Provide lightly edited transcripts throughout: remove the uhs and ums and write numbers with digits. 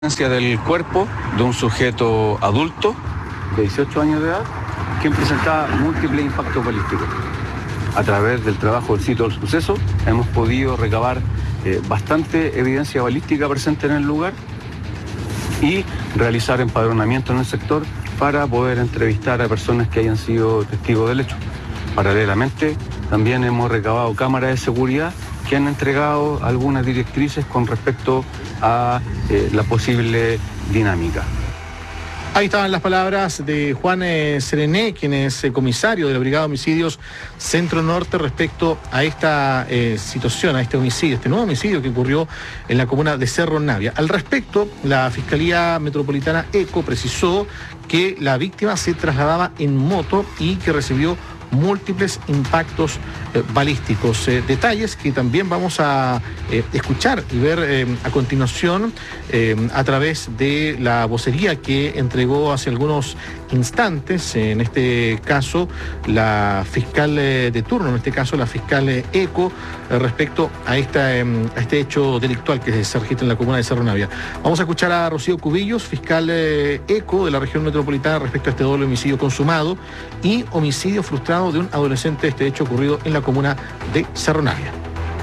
Del cuerpo de un sujeto adulto de 18 años de edad, quien presentaba múltiples impactos balísticos. A través del trabajo del sitio del suceso hemos podido recabar bastante evidencia balística presente en el lugar y realizar empadronamiento en el sector para poder entrevistar a personas que hayan sido testigos del hecho. Paralelamente, también hemos recabado cámaras de seguridad que han entregado algunas directrices con respecto a la posible dinámica. Ahí estaban las palabras de Juan Serené, quien es comisario de la Brigada de Homicidios Centro Norte respecto a esta situación, a este homicidio, este nuevo homicidio que ocurrió en la comuna de Cerro Navia. Al respecto, la Fiscalía Metropolitana ECO precisó que la víctima se trasladaba en moto y que recibió múltiples impactos balísticos. Detalles que también vamos a escuchar y ver a continuación a través de la vocería que entregó hace algunos instantes, en este caso la fiscal de turno, en este caso la fiscal ECO, respecto a este hecho delictual que se registra en la comuna de Cerro Navia. Vamos a escuchar a Rocío Cubillos, fiscal ECO de la región metropolitana, respecto a este doble homicidio consumado y homicidio frustrado de un adolescente, este hecho ocurrido en la comuna de Cerro Navia.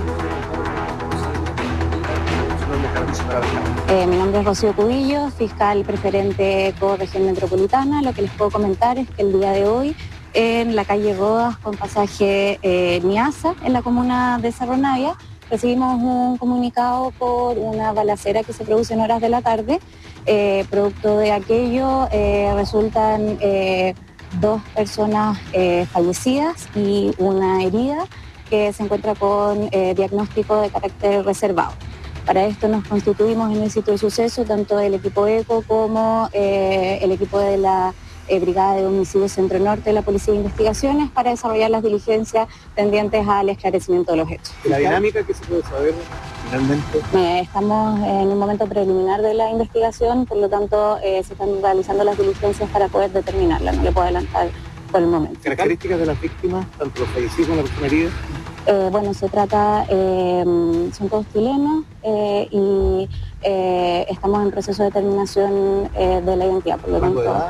Mi nombre es Rocío Cubillos, fiscal preferente ECO región metropolitana. Lo que les puedo comentar es que el día de hoy en la calle Rodas con pasaje Niasa, en la comuna de Cerro Navia, recibimos un comunicado por una balacera que se produce en horas de la tarde. Producto de aquello resultan 2 personas fallecidas y una herida que se encuentra con diagnóstico de carácter reservado. Para esto nos constituimos en el sitio del suceso, tanto el equipo ECO como el equipo de la Brigada de Homicidios Centro Norte de la Policía de Investigaciones para desarrollar las diligencias tendientes al esclarecimiento de los hechos. ¿La dinámica que se puede saber finalmente? Estamos en un momento preliminar de la investigación, por lo tanto se están realizando las diligencias para poder determinarla, no le puedo adelantar por el momento. ¿Características de las víctimas, tanto los fallecidos como la persona herida? Bueno, se trata, son todos chilenos y estamos en proceso de determinación de la identidad, por lo tanto,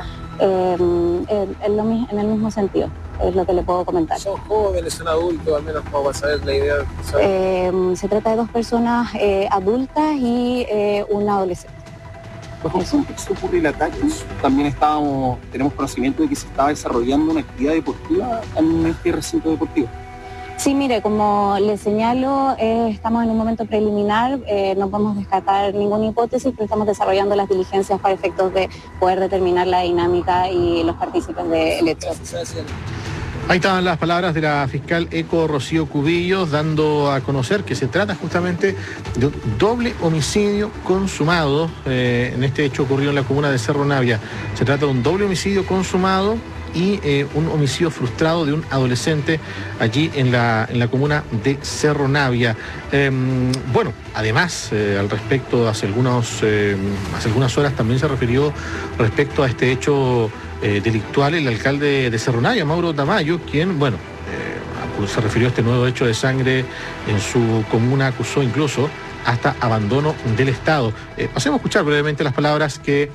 en el mismo sentido, es lo que le puedo comentar. ¿Son jóvenes, son adultos, al menos para saber la idea? Se trata de 2 personas adultas y un adolescente. Bajo el contexto ocurre el ataque, también tenemos conocimiento de que se estaba desarrollando una actividad deportiva en este recinto deportivo. Sí, mire, como les señalo, estamos en un momento preliminar, no podemos descartar ninguna hipótesis, pero estamos desarrollando las diligencias para efectos de poder determinar la dinámica y los partícipes del hecho. Ahí estaban las palabras de la fiscal ECO Rocío Cubillos, dando a conocer que se trata justamente de un doble homicidio consumado. En este hecho ocurrido en la comuna de Cerro Navia. Se trata de un doble homicidio consumado y un homicidio frustrado de un adolescente allí en la comuna de Cerro Navia. Bueno, además, al respecto, hace algunas horas también se refirió respecto a este hecho delictual el alcalde de Cerro Navia, Mauro Tamayo, quien, bueno, se refirió a este nuevo hecho de sangre en su comuna, acusó incluso hasta abandono del Estado. Pasemos a escuchar brevemente las palabras que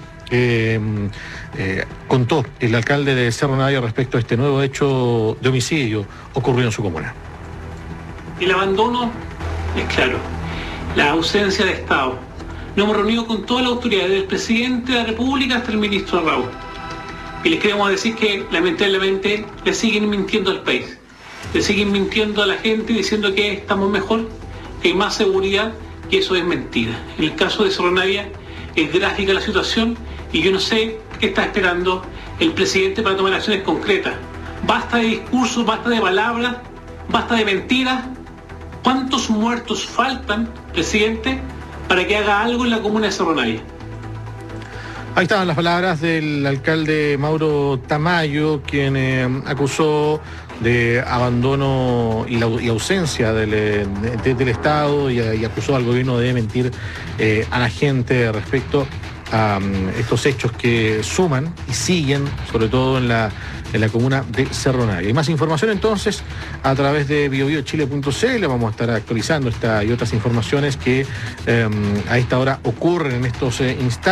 contó el alcalde de Cerro Navia respecto a este nuevo hecho de homicidio ocurrido en su comuna. El abandono es claro, la ausencia de Estado. Nos hemos reunido con toda la autoridad, desde el presidente de la República hasta el ministro Raúl. Y les queremos decir que lamentablemente le siguen mintiendo al país, le siguen mintiendo a la gente diciendo que estamos mejor, que hay más seguridad, y eso es mentira. En el caso de Cerro Navia es gráfica la situación y yo no sé qué está esperando el presidente para tomar acciones concretas. Basta de discursos, basta de palabras, basta de mentiras. ¿Cuántos muertos faltan, presidente, para que haga algo en la comuna de Cerro Navia? Ahí estaban las palabras del alcalde Mauro Tamayo, quien acusó de abandono y ausencia del Estado y acusó al gobierno de mentir a la gente respecto a estos hechos que suman y siguen, sobre todo en la comuna de Cerro Navia. Hay más información entonces a través de biobiochile.cl. Vamos a estar actualizando esta y otras informaciones que a esta hora ocurren en estos instantes.